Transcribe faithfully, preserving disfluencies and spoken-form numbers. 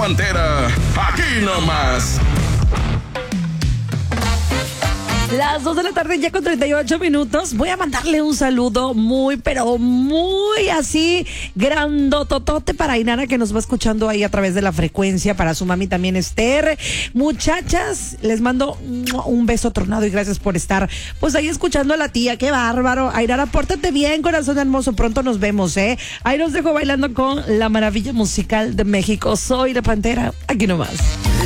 Pantera, aquí nomás. Las dos de la tarde ya con treinta y ocho minutos. Voy a mandarle un saludo muy, pero muy así grandototote para Inara, que nos va escuchando ahí a través de la frecuencia, para su mami también Esther. Muchachas, les mando un beso tronado y gracias por estar pues ahí escuchando a la tía. Qué bárbaro. Inara, pórtate bien, corazón hermoso. Pronto nos vemos, ¿eh? Ahí los dejo bailando con la maravilla musical de México. Soy la Pantera, aquí nomás.